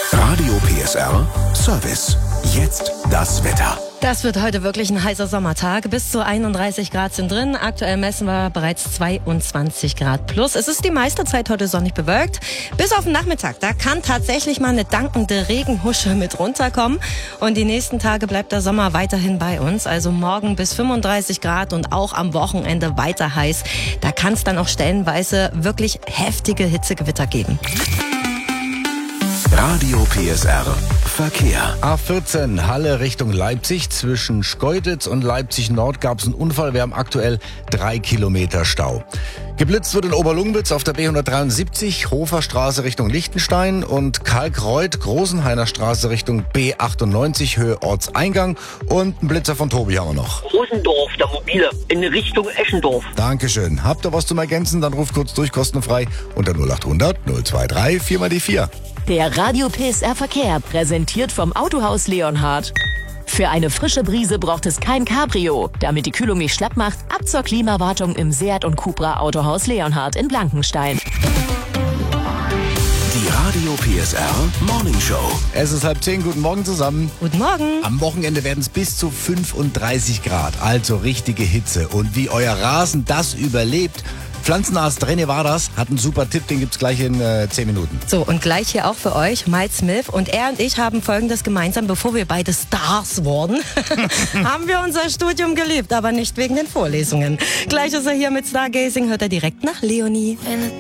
Radio PSR Service. Jetzt das Wetter. Das wird heute wirklich ein heißer Sommertag. Bis zu 31 Grad sind drin. Aktuell messen wir bereits 22 Grad plus. Es ist die meiste Zeit heute sonnig bewölkt. Bis auf den Nachmittag. Da kann tatsächlich mal eine dankende Regenhusche mit runterkommen. Und die nächsten Tage bleibt der Sommer weiterhin bei uns. Also morgen bis 35 Grad und auch am Wochenende weiter heiß. Da kann es dann auch stellenweise wirklich heftige Hitzegewitter geben. Radio PSR Verkehr. A14 Halle Richtung Leipzig. Zwischen Schkeuditz und Leipzig Nord gab es einen Unfall. Wir haben aktuell 3 Kilometer Stau. Geblitzt wird in Oberlungwitz auf der B173, Hoferstraße Richtung Lichtenstein und Kalkreuth, Großenhainer Straße Richtung B98, Höhe Ortseingang. Und ein Blitzer von Tobi haben wir noch. Rosendorf, der Mobile, in Richtung Eschendorf. Dankeschön. Habt ihr was zum Ergänzen? Dann ruft kurz durch, kostenfrei unter 0800 023 4 mal die 4. Der Radio PSR Verkehr, präsentiert vom Autohaus Leonhard. Für eine frische Brise braucht es kein Cabrio. Damit die Kühlung nicht schlapp macht, ab zur Klimawartung im Seat und Cupra Autohaus Leonhard in Blankenstein. Die Radio PSR Morning Show. Es ist 9:30, guten Morgen zusammen. Guten Morgen. Am Wochenende werden es bis zu 35 Grad, also richtige Hitze. Und wie euer Rasen das überlebt, Pflanzenarzt René Warders hat einen super Tipp, den gibt's gleich in 10 Minuten. So, und gleich hier auch für euch, Mike Smith. Und er und ich haben Folgendes gemeinsam: Bevor wir beide Stars wurden, haben wir unser Studium geliebt, aber nicht wegen den Vorlesungen. Gleich ist er hier mit Stargazing, hört er direkt nach Leonie.